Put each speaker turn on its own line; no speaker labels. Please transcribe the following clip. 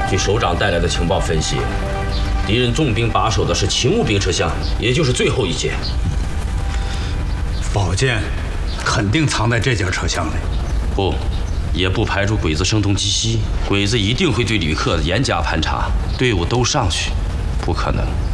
据首长带来的情报分析，敌人重兵把守的是勤务兵车厢，也就是最后一节。
宝剑肯定藏在这节车厢里。
不，也不排除鬼子声东击西。鬼子一定会对旅客严加盘查，队伍都上去，不可能。